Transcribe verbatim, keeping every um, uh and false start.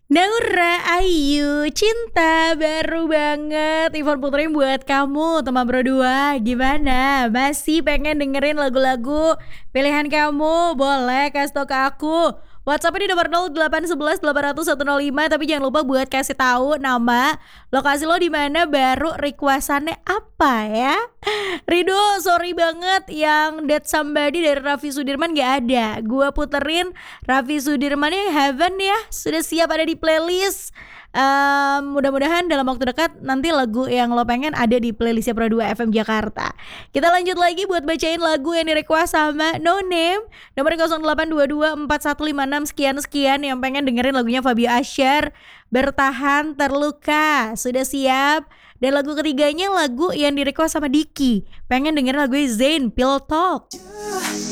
Naura Ayu, cinta baru banget Ivan puterin buat kamu teman berdua. Gimana? Masih pengen dengerin lagu-lagu pilihan kamu? Boleh kasih tau ke aku. WhatsApp di nomor nol delapan satu satu delapan nol nol satu nol lima. Tapi jangan lupa buat kasih tahu nama, lokasi lo di mana, baru requestannya apa ya. Rido, sorry banget yang Dead Somebody dari Raffi Sudirman gak ada. Gua puterin Raffi Sudirman yang Heaven ya. Sudah siap ada di playlist. Um, mudah-mudahan dalam waktu dekat nanti lagu yang lo pengen ada di playlistnya Pro dua F M Jakarta. Kita lanjut lagi buat bacain lagu yang di-request sama No Name. Nomor nol delapan dua dua empat satu lima enam sekian-sekian yang pengen dengerin lagunya Fabio Asher, Bertahan Terluka. Sudah siap? Dan lagu ketiganya lagu yang di-request sama Diki. Pengen dengerin lagu Zayn, Pillow Talk.